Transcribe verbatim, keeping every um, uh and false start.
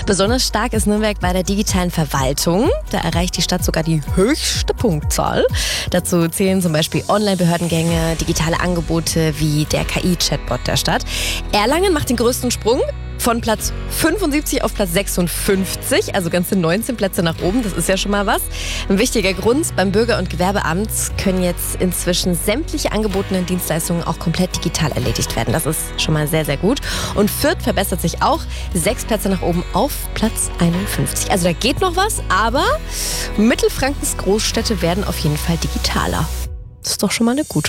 Besonders stark ist Nürnberg bei der digitalen Verwaltung. Da erreicht die Stadt sogar die höchste Punktzahl. Dazu zählen zum Beispiel Online-Behördengänge, digitale Angebote wie der K I-Chatbot der Stadt. Erlangen macht den größten Sprung. Von Platz fünfundsiebzig auf Platz sechsundfünfzig, also ganze neunzehn Plätze nach oben, das ist ja schon mal was. Ein wichtiger Grund, beim Bürger- und Gewerbeamt können jetzt inzwischen sämtliche angebotenen Dienstleistungen auch komplett digital erledigt werden. Das ist schon mal sehr, sehr gut. Und Fürth verbessert sich auch, sechs Plätze nach oben auf Platz einundfünfzig. Also da geht noch was, aber Mittelfrankens Großstädte werden auf jeden Fall digitaler. Das ist doch schon mal eine gute